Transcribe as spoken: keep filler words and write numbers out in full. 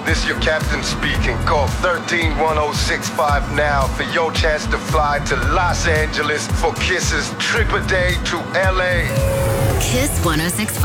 this your captain speaking. Call thirteen one oh six five now for your chance to fly to Los Angeles for Kiss's trip a day to L A. Kiss one oh six point five.